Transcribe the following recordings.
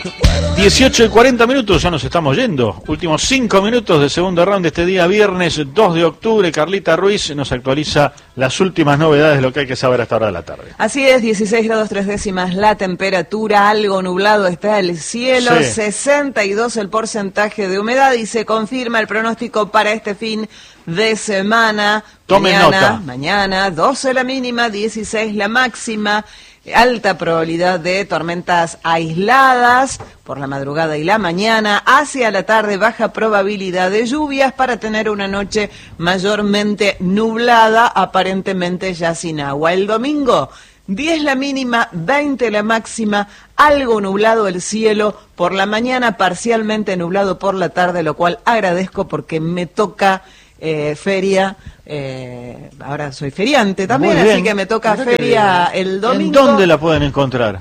18:40, ya nos estamos yendo. Últimos 5 minutos de segundo round de este día viernes 2 de octubre. Carlita Ruiz nos actualiza las últimas novedades de lo que hay que saber a esta hora de la tarde. Así es, 16 grados 3 décimas la temperatura, algo nublado está el cielo, sí. 62 el porcentaje de humedad y se confirma el pronóstico para este fin de semana. Tomen nota. Mañana 12 la mínima, 16 la máxima. Alta probabilidad de tormentas aisladas por la madrugada y la mañana. Hacia la tarde baja probabilidad de lluvias para tener una noche mayormente nublada, aparentemente ya sin agua. El domingo 10 la mínima, 20 la máxima, algo nublado el cielo por la mañana, parcialmente nublado por la tarde, lo cual agradezco porque me toca feria. Ahora soy feriante también, así que me toca feria el domingo. ¿En dónde la pueden encontrar?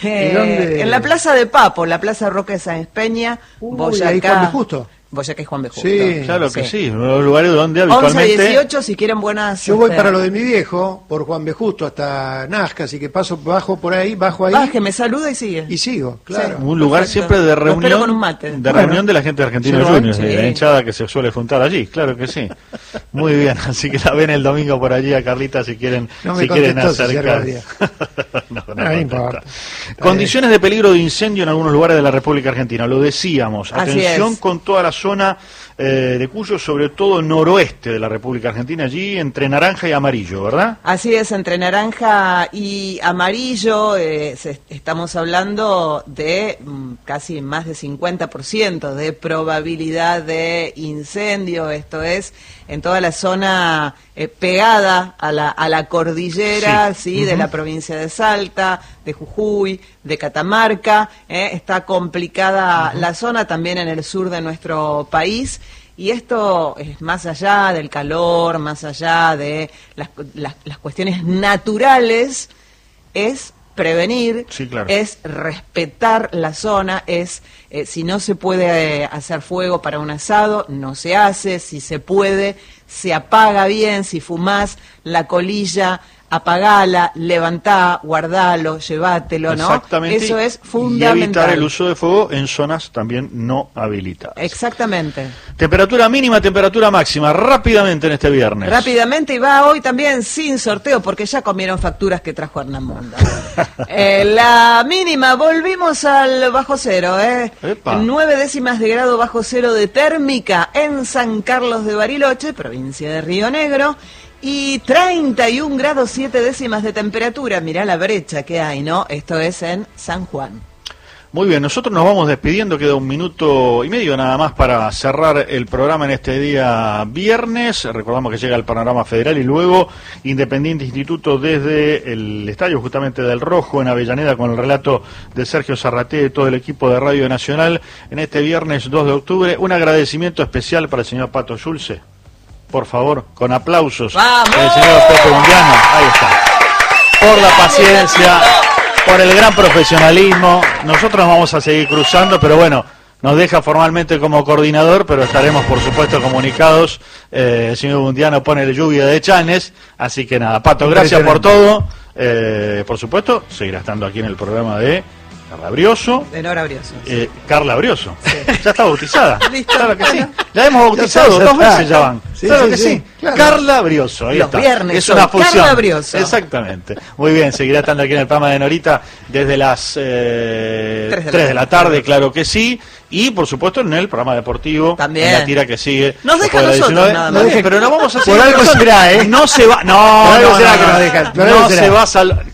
En la Plaza de Papo, la Plaza Roque Sáenz Peña, Boyacá. Ahí Juan B. Justo. Boyacá y Juan B. Justo. Sí, claro que sí, los lugares donde habitualmente... 11-18, si quieren buenas... Yo voy para lo de mi viejo, por Juan B. Justo hasta Nazca, así que bajo ahí. Baje, me saluda y sigue. Y sigo, claro. Sí, un lugar perfecto. Siempre de reunión, con un mate. Reunión de la gente de Argentinos Juniors, sí. La hinchada que se suele juntar allí, claro que sí. Muy bien, así que la ven el domingo por allí a Carlita si quieren, acercar. No importa. Condiciones de peligro de incendio en algunos lugares de la República Argentina, lo decíamos. Atención con toda la zona de Cuyo, sobre todo noroeste de la República Argentina, allí entre naranja y amarillo, ¿verdad? Así es, entre naranja y amarillo estamos hablando de casi más de 50% de probabilidad de incendio, esto es en toda la zona pegada a la cordillera, sí, de la provincia de Salta, de Jujuy, de Catamarca, está complicada la zona también en el sur de nuestro país. Y esto es más allá del calor, más allá de las cuestiones naturales, es prevenir, sí, claro. Es respetar la zona, es si no se puede hacer fuego para un asado, no se hace, si se puede, se apaga bien, si fumás la colilla, apagala, levantá, guardalo, llévatelo, ¿no? Exactamente. Eso es fundamental. Y evitar el uso de fuego en zonas también no habilitadas. Exactamente. Temperatura mínima, temperatura máxima, rápidamente en este viernes. Rápidamente, y va hoy también sin sorteo, porque ya comieron facturas que trajo Hernán Munda. La mínima, volvimos al bajo cero, 9 décimas de grado bajo cero de térmica en San Carlos de Bariloche, provincia de Río Negro. Y 31 grados 7 décimas de temperatura, mirá la brecha que hay, ¿no? Esto es en San Juan. Muy bien, nosotros nos vamos despidiendo, queda 1 minuto y medio nada más para cerrar el programa en este día viernes. Recordamos que llega el Panorama Federal y luego Independiente Instituto desde el estadio justamente del Rojo en Avellaneda con el relato de Sergio Zarraté y todo el equipo de Radio Nacional en este viernes 2 de octubre. Un agradecimiento especial para el señor Pato Schulze. Por favor, con aplausos. ¡Vamos! El señor Pepe Undiano, ahí está. Por la paciencia, por el gran profesionalismo. Nosotros nos vamos a seguir cruzando, pero bueno, nos deja formalmente como coordinador, pero estaremos por supuesto comunicados. El señor Undiano pone la lluvia de chanes, así que nada, Pato, gracias por todo. Por supuesto, seguirá estando aquí en el programa de Carla Brioso. De Nora Brioso. Sí. Carla Brioso. Sí. Ya está bautizada. ¿Listo? Claro que sí. La hemos bautizado, ya 2 veces ya van. Sí, claro sí, que sí. Claro. Carla Brioso, ahí Los está. viernes Es una fusión. Carla Brioso. Exactamente. Muy bien, seguirá estando aquí en el programa de Norita desde las 3 de la tarde, claro que sí. Y por supuesto en el programa deportivo, también. En la tira que sigue. Nos deja a nosotros nada más. Pero no vamos a por algo será, No se va. No se va a salvar.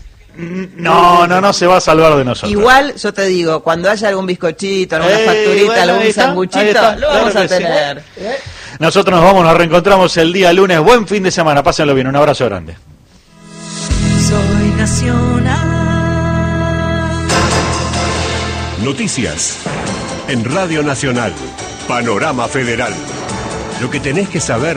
No se va a salvar de nosotros. Igual, yo te digo, cuando haya algún bizcochito, alguna facturita, bueno, algún sanguchito, lo vamos a tener. Sí. Nosotros nos reencontramos el día lunes. Buen fin de semana, pásenlo bien. Un abrazo grande. Soy Nacional. Noticias en Radio Nacional. Panorama Federal. Lo que tenés que saber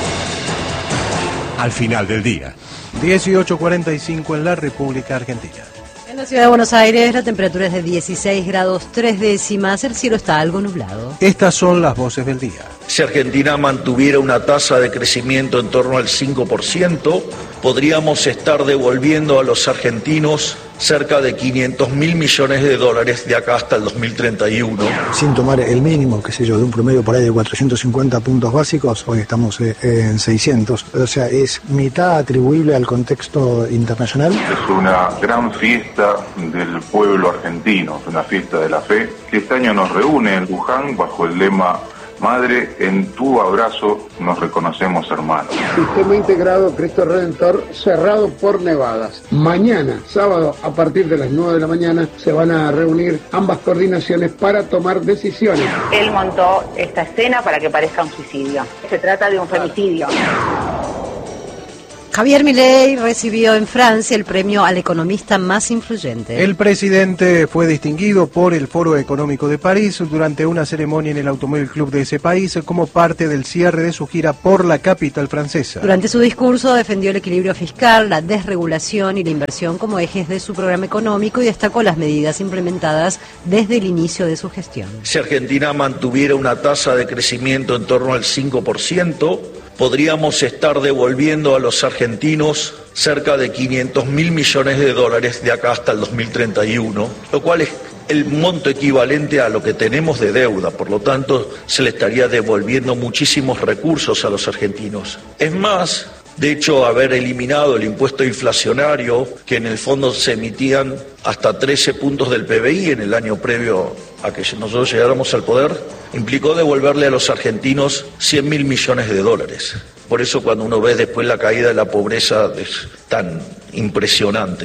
al final del día. 18:45 en la República Argentina. En la ciudad de Buenos Aires la temperatura es de 16 grados 3 décimas, el cielo está algo nublado. Estas son las voces del día. Si Argentina mantuviera una tasa de crecimiento en torno al 5%, podríamos estar devolviendo a los argentinos cerca de 500.000 millones de dólares de acá hasta el 2031. Sin tomar el mínimo, qué sé yo, de un promedio por ahí de 450 puntos básicos, hoy estamos en 600. O sea, es mitad atribuible al contexto internacional. Es una gran fiesta del pueblo argentino, una fiesta de la fe, que este año nos reúne en Luján bajo el lema Madre, en tu abrazo nos reconocemos hermanos. Sistema integrado Cristo Redentor cerrado por nevadas. Mañana, sábado, a partir de las 9 de la mañana, se van a reunir ambas coordinaciones para tomar decisiones. Él montó esta escena para que parezca un suicidio. Se trata de un femicidio. Javier Milei recibió en Francia el premio al economista más influyente. El presidente fue distinguido por el Foro Económico de París durante una ceremonia en el Automóvil Club de ese país como parte del cierre de su gira por la capital francesa. Durante su discurso defendió el equilibrio fiscal, la desregulación y la inversión como ejes de su programa económico y destacó las medidas implementadas desde el inicio de su gestión. Si Argentina mantuviera una tasa de crecimiento en torno al 5%, podríamos estar devolviendo a los argentinos cerca de 500.000 millones de dólares de acá hasta el 2031, lo cual es el monto equivalente a lo que tenemos de deuda, por lo tanto se le estaría devolviendo muchísimos recursos a los argentinos. Es más, de hecho, haber eliminado el impuesto inflacionario, que en el fondo se emitían hasta 13 puntos del PBI en el año previo a que nosotros llegáramos al poder, implicó devolverle a los argentinos 100.000 millones de dólares. Por eso cuando uno ve después la caída de la pobreza es tan impresionante.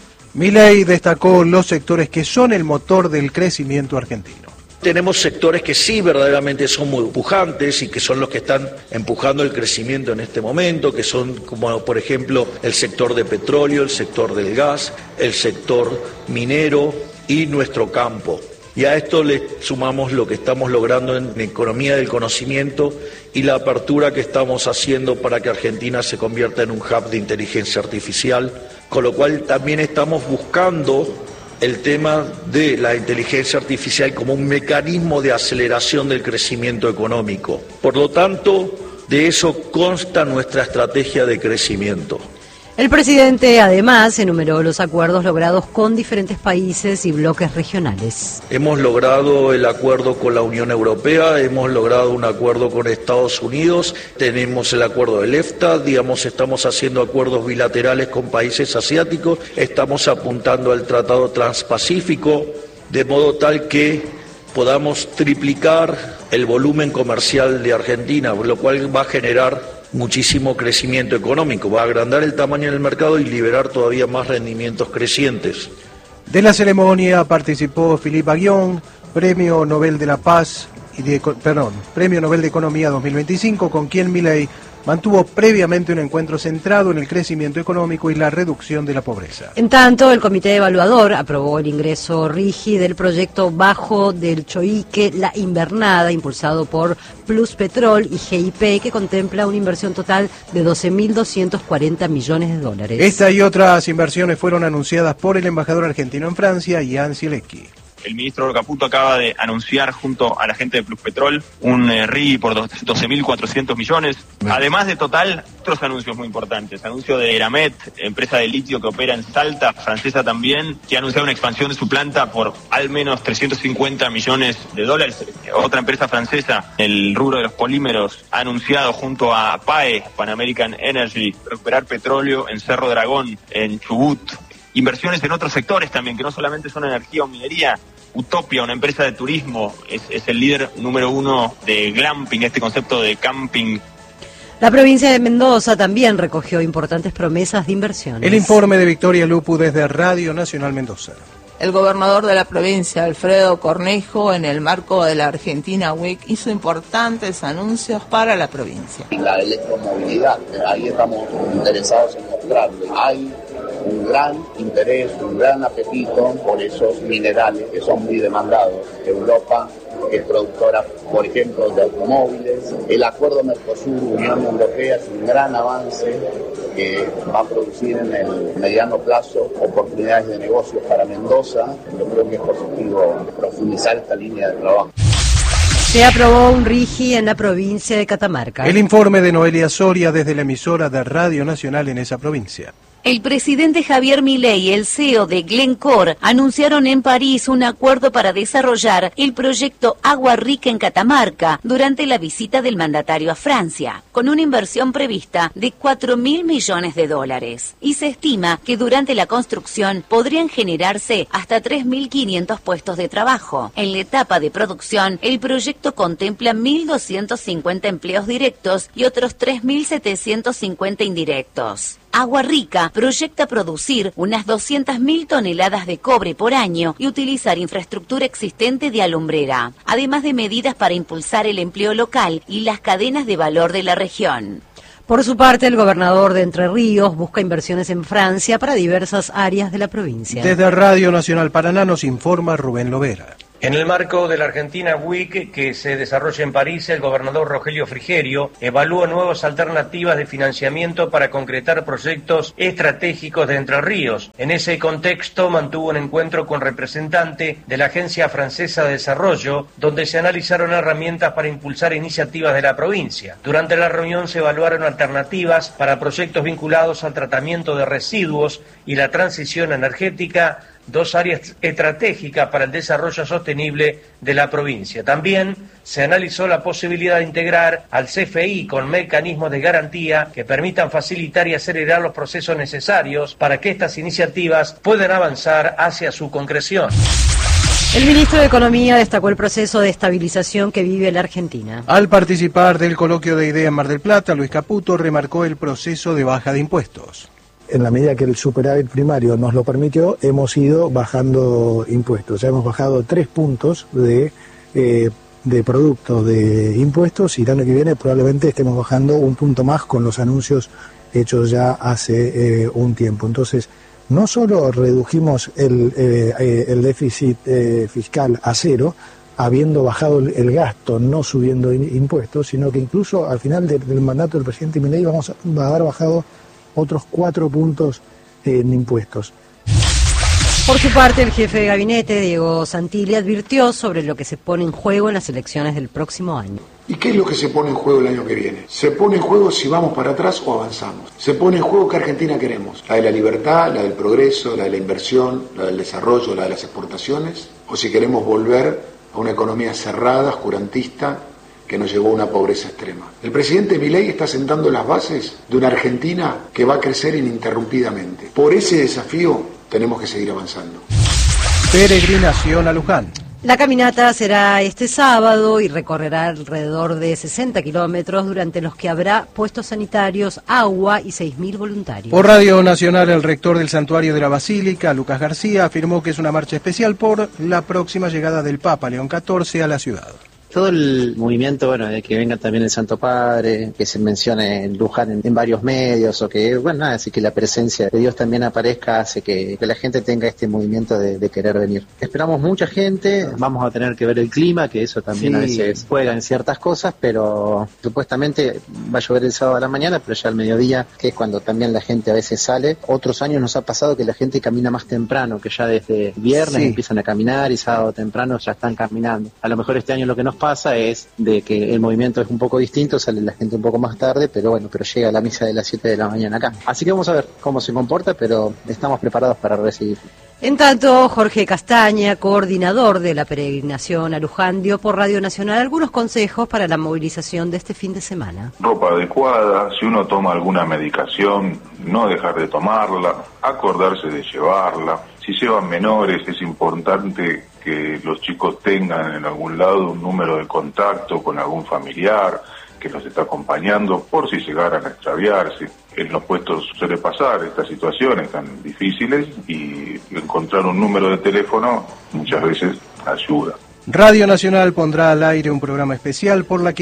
Milei destacó los sectores que son el motor del crecimiento argentino. Tenemos sectores que sí verdaderamente son muy pujantes y que son los que están empujando el crecimiento en este momento, que son como por ejemplo el sector de petróleo, el sector del gas, el sector minero y nuestro campo. Y a esto le sumamos lo que estamos logrando en la economía del conocimiento y la apertura que estamos haciendo para que Argentina se convierta en un hub de inteligencia artificial, con lo cual también estamos buscando el tema de la inteligencia artificial como un mecanismo de aceleración del crecimiento económico. Por lo tanto, de eso consta nuestra estrategia de crecimiento. El presidente además enumeró los acuerdos logrados con diferentes países y bloques regionales. Hemos logrado el acuerdo con la Unión Europea, hemos logrado un acuerdo con Estados Unidos, tenemos el acuerdo del EFTA, estamos haciendo acuerdos bilaterales con países asiáticos, estamos apuntando al Tratado Transpacífico, de modo tal que podamos triplicar el volumen comercial de Argentina, lo cual va a generar muchísimo crecimiento económico, va a agrandar el tamaño del mercado y liberar todavía más rendimientos crecientes. De la ceremonia participó Philippe Aghion, Premio Nobel de la Paz Premio Nobel de Economía 2025, con quien Milei mantuvo previamente un encuentro centrado en el crecimiento económico y la reducción de la pobreza. En tanto, el comité evaluador aprobó el ingreso RIGI del proyecto Bajo del Choique La Invernada, impulsado por Plus Petrol y GIP, que contempla una inversión total de 12.240 millones de dólares. Esta y otras inversiones fueron anunciadas por el embajador argentino en Francia, Ian Zielecki. El ministro Caputo acaba de anunciar junto a la gente de Plus Petrol un RIGI por 12.400 millones. Además de Total, otros anuncios muy importantes. Anuncio de Eramet, empresa de litio que opera en Salta, francesa también, que ha anunciado una expansión de su planta por al menos 350 millones de dólares. Otra empresa francesa, el rubro de los polímeros, ha anunciado junto a PAE, Pan American Energy, recuperar petróleo en Cerro Dragón, en Chubut. Inversiones en otros sectores también, que no solamente son energía o minería. Utopia, una empresa de turismo, es el líder número 1 de glamping, este concepto de camping. La provincia de Mendoza también recogió importantes promesas de inversiones. El informe de Victoria Lupu desde Radio Nacional Mendoza. El gobernador de la provincia, Alfredo Cornejo, en el marco de la Argentina Week, hizo importantes anuncios para la provincia. La electromovilidad, ahí estamos interesados en mostrarle. Hay un gran interés, un gran apetito por esos minerales que son muy demandados. Europa es productora, por ejemplo, de automóviles. El acuerdo Mercosur-Unión Europea es un gran avance que va a producir en el mediano plazo oportunidades de negocios para Mendoza. Yo creo que es positivo profundizar esta línea de trabajo. Se aprobó un RIGI en la provincia de Catamarca. El informe de Noelia Soria desde la emisora de Radio Nacional en esa provincia. El presidente Javier Milei y el CEO de Glencore anunciaron en París un acuerdo para desarrollar el proyecto Agua Rica en Catamarca durante la visita del mandatario a Francia, con una inversión prevista de $4.000 millones. Y se estima que durante la construcción podrían generarse hasta 3.500 puestos de trabajo. En la etapa de producción, el proyecto contempla 1.250 empleos directos y otros 3.750 indirectos. Agua Rica proyecta producir unas 200.000 toneladas de cobre por año y utilizar infraestructura existente de alumbrera, además de medidas para impulsar el empleo local y las cadenas de valor de la región. Por su parte, el gobernador de Entre Ríos busca inversiones en Francia para diversas áreas de la provincia. Desde Radio Nacional Paraná nos informa Rubén Lovera. En el marco de la Argentina Week que se desarrolla en París, el gobernador Rogelio Frigerio evalúa nuevas alternativas de financiamiento para concretar proyectos estratégicos de Entre Ríos. En ese contexto mantuvo un encuentro con representantes de la Agencia Francesa de Desarrollo, donde se analizaron herramientas para impulsar iniciativas de la provincia. Durante la reunión se evaluaron alternativas para proyectos vinculados al tratamiento de residuos y la transición energética, dos áreas estratégicas para el desarrollo sostenible de la provincia. También se analizó la posibilidad de integrar al CFI con mecanismos de garantía que permitan facilitar y acelerar los procesos necesarios para que estas iniciativas puedan avanzar hacia su concreción. El ministro de Economía destacó el proceso de estabilización que vive la Argentina. Al participar del coloquio de ideas en Mar del Plata, Luis Caputo remarcó el proceso de baja de impuestos. En la medida que el superávit primario nos lo permitió, hemos ido bajando impuestos. Ya hemos bajado 3 puntos de productos de impuestos y el año que viene probablemente estemos bajando 1 punto más con los anuncios hechos ya hace un tiempo. Entonces, no solo redujimos el déficit fiscal a 0, habiendo bajado el gasto, no subiendo impuestos, sino que incluso al final del mandato del presidente Milei vamos a haber bajado otros 4 puntos en impuestos. Por su parte, el jefe de gabinete, Diego Santilli, advirtió sobre lo que se pone en juego en las elecciones del próximo año. ¿Y qué es lo que se pone en juego el año que viene? Se pone en juego si vamos para atrás o avanzamos. Se pone en juego qué Argentina queremos. La de la libertad, la del progreso, la de la inversión, la del desarrollo, la de las exportaciones. O si queremos volver a una economía cerrada, oscurantista, que nos llevó a una pobreza extrema. El presidente Milei está sentando las bases de una Argentina que va a crecer ininterrumpidamente. Por ese desafío tenemos que seguir avanzando. Peregrinación a Luján. La caminata será este sábado y recorrerá alrededor de 60 kilómetros, durante los que habrá puestos sanitarios, agua y 6.000 voluntarios. Por Radio Nacional, el rector del Santuario de la Basílica, Lucas García, afirmó que es una marcha especial por la próxima llegada del Papa León XIV a la ciudad. Todo el movimiento, de que venga también el Santo Padre, que se mencione en Luján en varios medios, o que, así que la presencia de Dios también aparezca, hace que la gente tenga este movimiento de querer venir. Esperamos mucha gente, vamos a tener que ver el clima, que eso también a veces juega en ciertas cosas, pero supuestamente va a llover el sábado a la mañana, pero ya al mediodía, que es cuando también la gente a veces sale. Otros años nos ha pasado que la gente camina más temprano, que ya desde viernes empiezan a caminar y sábado temprano ya están caminando. A lo mejor este año lo que nos pasa es de que el movimiento es un poco distinto, sale la gente un poco más tarde, pero llega a la misa de las 7 de la mañana acá. Así que vamos a ver cómo se comporta, pero estamos preparados para recibir. En tanto, Jorge Castaña, coordinador de la peregrinación a Luján, dio por Radio Nacional algunos consejos para la movilización de este fin de semana. Ropa adecuada, si uno toma alguna medicación, no dejar de tomarla, acordarse de llevarla. Si llevan menores, es importante que los chicos tengan en algún lado un número de contacto con algún familiar que los está acompañando por si llegaran a extraviarse. En los puestos suele pasar estas situaciones tan difíciles y encontrar un número de teléfono muchas veces ayuda. Radio Nacional pondrá al aire un programa especial por la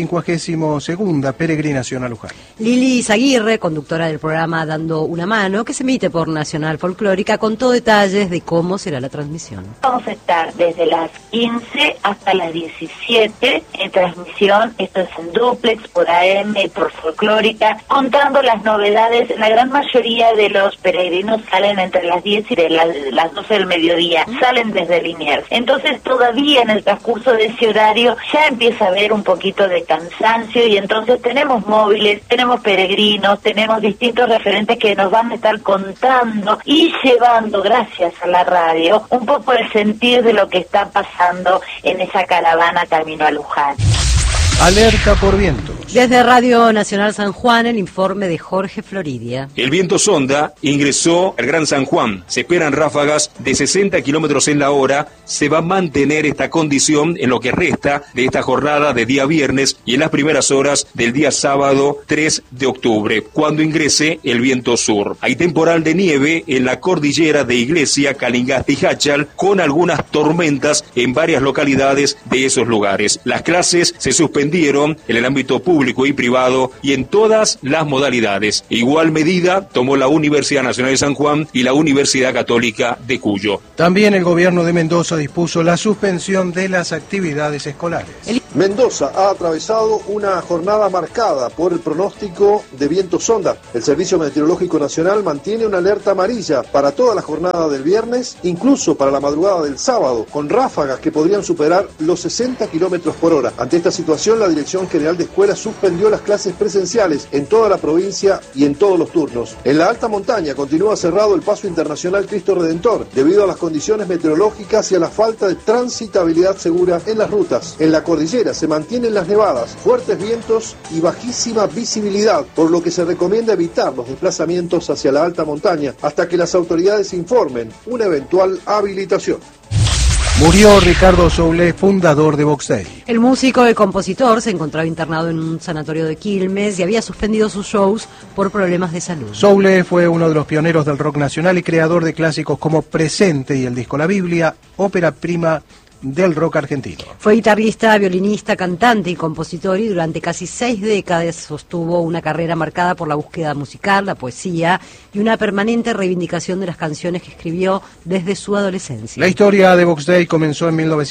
52ª peregrinación a Luján. Lili Izaguirre, conductora del programa Dando una Mano, que se emite por Nacional Folclórica, contó detalles de cómo será la transmisión. Vamos a estar desde las 15 hasta las 17 en transmisión. Esto es en duplex, por AM, por Folclórica, contando las novedades. La gran mayoría de los peregrinos salen entre las 10 y las 12 del mediodía. Salen desde Liniers. Entonces todavía en el transcurso de ese horario ya empieza a haber un poquito de cansancio y entonces tenemos móviles, tenemos peregrinos, tenemos distintos referentes que nos van a estar contando y llevando, gracias a la radio, un poco el sentir de lo que está pasando en esa caravana camino a Luján. Alerta por vientos. Desde Radio Nacional San Juan, el informe de Jorge Floridia. El viento sonda ingresó al Gran San Juan. Se esperan ráfagas de 60 kilómetros en la hora. Se va a mantener esta condición en lo que resta de esta jornada de día viernes y en las primeras horas del día sábado 3 de octubre, cuando ingrese el viento sur. Hay temporal de nieve en la cordillera de Iglesia, Calingasta y Hachal, con algunas tormentas en varias localidades de esos lugares. Las clases se suspendieron en el ámbito público y privado y en todas las modalidades. Igual medida tomó la Universidad Nacional de San Juan y la Universidad Católica de Cuyo. También el gobierno de Mendoza dispuso la suspensión de las actividades escolares. Mendoza ha atravesado una jornada marcada por el pronóstico de viento sonda. El Servicio Meteorológico Nacional mantiene una alerta amarilla para toda la jornada del viernes, incluso para la madrugada del sábado, con ráfagas que podrían superar los 60 kilómetros por hora. Ante esta situación, la Dirección General de Escuelas suspendió las clases presenciales en toda la provincia y en todos los turnos. En la alta montaña continúa cerrado el paso internacional Cristo Redentor, debido a las condiciones meteorológicas y a la falta de transitabilidad segura en las rutas. En la cordillera se mantienen las nevadas, fuertes vientos y bajísima visibilidad, por lo que se recomienda evitar los desplazamientos hacia la alta montaña hasta que las autoridades informen una eventual habilitación. Murió Ricardo Soule, fundador de Box Day. El músico y compositor se encontraba internado en un sanatorio de Quilmes y había suspendido sus shows por problemas de salud. Soule fue uno de los pioneros del rock nacional y creador de clásicos como Presente y el disco La Biblia, ópera prima del rock argentino. Fue guitarrista, violinista, cantante y compositor y durante casi 6 décadas sostuvo una carrera marcada por la búsqueda musical, la poesía y una permanente reivindicación de las canciones que escribió desde su adolescencia. La historia de Box Day comenzó en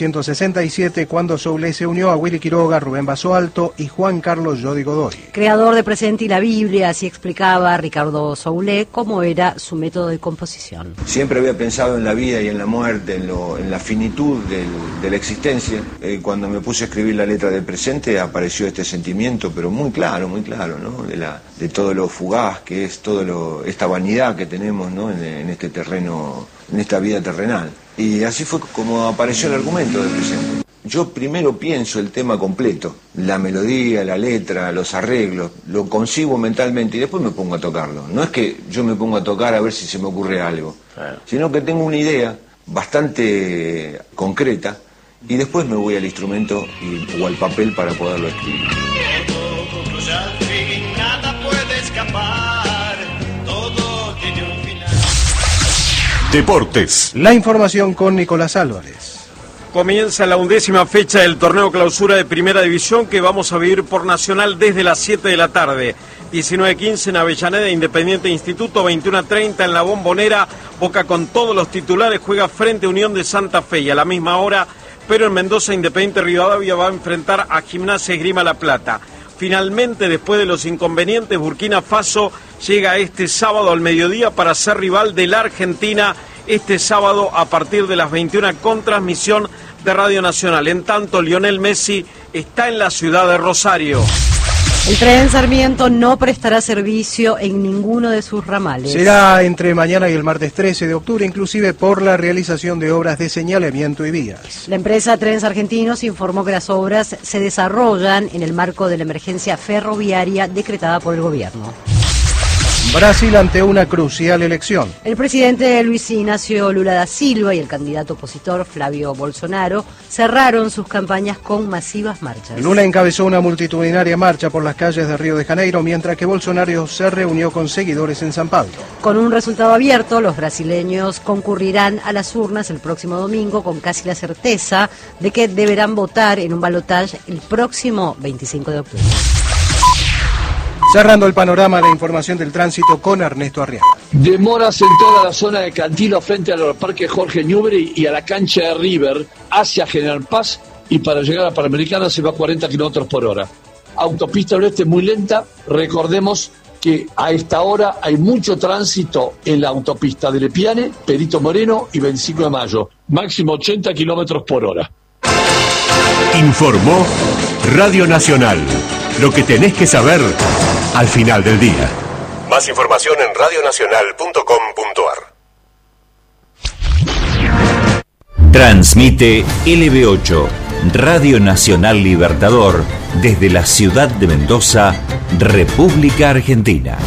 1967 cuando Soule se unió a Willy Quiroga, Rubén Basualto y Juan Carlos Jody Godoy. Creador de Presente y la Biblia, así explicaba Ricardo Soule cómo era su método de composición. Siempre había pensado en la vida y en la muerte, en la finitud de la existencia. Cuando me puse a escribir la letra del Presente apareció este sentimiento, pero muy claro, ¿no? De todo lo fugaz que es, esta vanidad que tenemos, ¿no? en este terreno, en esta vida terrenal. Y así fue como apareció el argumento del Presente. Yo primero pienso el tema completo, la melodía, la letra, los arreglos, lo concibo mentalmente y después me pongo a tocarlo. No es que yo me pongo a tocar a ver si se me ocurre algo, sino que tengo una idea bastante concreta y después me voy al instrumento o al papel para poderlo escribir. Todo concluye al fin, nada puede escapar, todo tiene un final. Deportes. La información con Nicolás Álvarez. Comienza la 11ª fecha del torneo clausura de Primera División que vamos a vivir por Nacional desde las 7 de la tarde. 19:15 en Avellaneda, Independiente Instituto, 21:30 en La Bombonera. Boca con todos los titulares juega frente a Unión de Santa Fe y a la misma hora, pero en Mendoza, Independiente Rivadavia va a enfrentar a Gimnasia Esgrima La Plata. Finalmente, después de los inconvenientes, Burkina Faso llega este sábado al mediodía para ser rival de la Argentina. Este sábado a partir de las 21 con transmisión de Radio Nacional. En tanto, Lionel Messi está en la ciudad de Rosario. El tren Sarmiento no prestará servicio en ninguno de sus ramales. Será entre mañana y el martes 13 de octubre, inclusive por la realización de obras de señalamiento y vías. La empresa Trenes Argentinos informó que las obras se desarrollan en el marco de la emergencia ferroviaria decretada por el gobierno. Brasil ante una crucial elección. El presidente Luis Ignacio Lula da Silva y el candidato opositor Flavio Bolsonaro cerraron sus campañas con masivas marchas. Lula encabezó una multitudinaria marcha por las calles de Río de Janeiro, mientras que Bolsonaro se reunió con seguidores en San Pablo. Con un resultado abierto, los brasileños concurrirán a las urnas el próximo domingo con casi la certeza de que deberán votar en un balotaje el próximo 25 de octubre. Cerrando el panorama de información del tránsito con Ernesto Arriaga. Demoras en toda la zona de Cantilo frente al parque Jorge Newbery y a la cancha de River hacia General Paz, y para llegar a Panamericana se va a 40 kilómetros por hora. Autopista Oeste muy lenta. Recordemos que a esta hora hay mucho tránsito en la autopista de Lepiane, Perito Moreno y 25 de Mayo. Máximo 80 kilómetros por hora. Informó Radio Nacional. Lo que tenés que saber al final del día. Más información en radionacional.com.ar. Transmite LB8, Radio Nacional Libertador, desde la ciudad de Mendoza, República Argentina.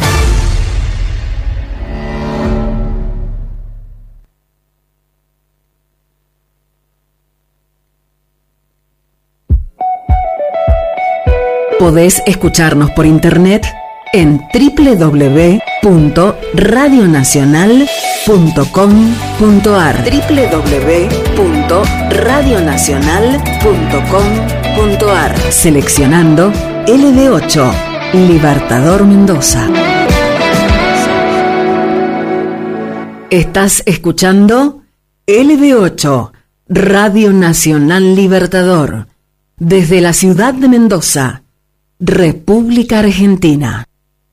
Podés escucharnos por internet en www.radionacional.com.ar www.radionacional.com.ar Seleccionando LB8, Libertador Mendoza. Estás escuchando LB8, Radio Nacional Libertador, desde la ciudad de Mendoza, República Argentina.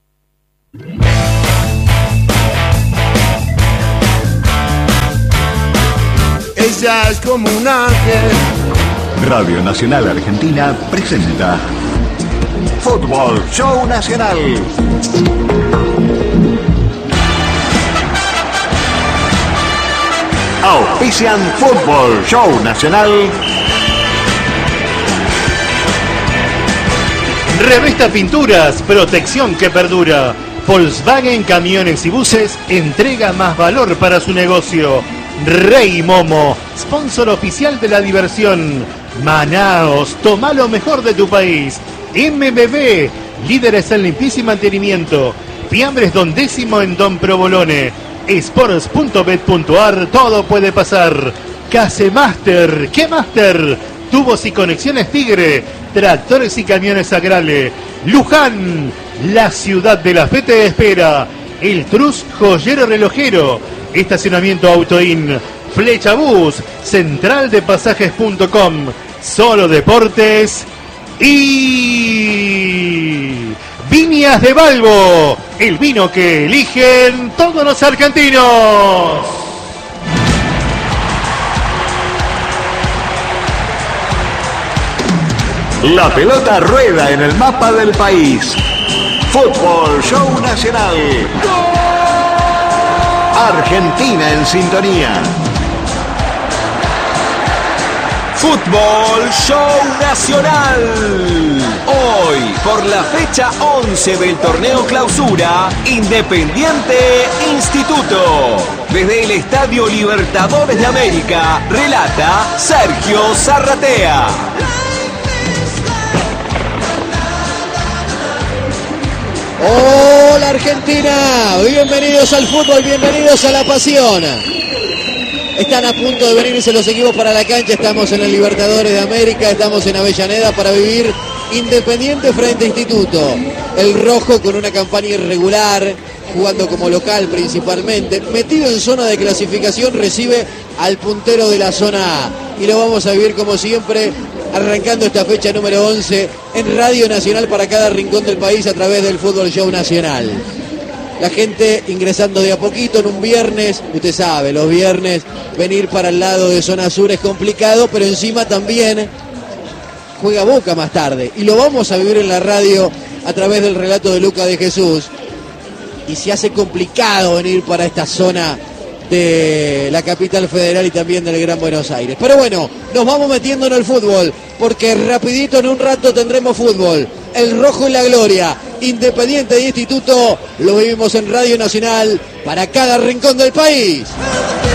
Ella es como un ángel. Radio Nacional Argentina presenta Fútbol Show Nacional. Auspician Fútbol Show Nacional. Revista Pinturas, protección que perdura. Volkswagen Camiones y Buses entrega más valor para su negocio. Rey Momo, sponsor oficial de la diversión. Manaos, toma lo mejor de tu país. MBB, líderes en limpieza y mantenimiento. Fiambres Don Décimo en Don Provolone. Sports.bet.ar, todo puede pasar. Casemaster, ¿qué Master? Tubos y conexiones Tigre, tractores y camiones Agrale. Luján, la ciudad de la fe te espera. El Trus Joyero Relojero, estacionamiento Autoin, Flecha Bus, central de pasajes.com, Solo Deportes y Viñas de Balbo, el vino que eligen todos los argentinos. La pelota rueda en el mapa del país. Fútbol Show Nacional. Argentina en sintonía. Fútbol Show Nacional. Hoy, por la fecha 11 del torneo Clausura, Independiente Instituto. Desde el Estadio Libertadores de América, relata Sergio Zarratea. Hola Argentina, bienvenidos al fútbol, bienvenidos a la pasión. Están a punto de venirse los equipos para la cancha, estamos en el Libertadores de América, estamos en Avellaneda para vivir Independiente frente a Instituto. El rojo con una campaña irregular, jugando como local principalmente, metido en zona de clasificación, recibe al puntero de la zona A. Y lo vamos a vivir como siempre, arrancando esta fecha número 11 en Radio Nacional para cada rincón del país a través del Fútbol Show Nacional. La gente ingresando de a poquito en un viernes, usted sabe, los viernes venir para el lado de zona sur es complicado, pero encima también juega Boca más tarde. Y lo vamos a vivir en la radio a través del relato de Luca de Jesús. Y se hace complicado venir para esta zona de la capital federal y también del Gran Buenos Aires. Pero bueno, nos vamos metiendo en el fútbol, porque rapidito en un rato tendremos fútbol. El rojo y la gloria, Independiente y Instituto, lo vivimos en Radio Nacional para cada rincón del país.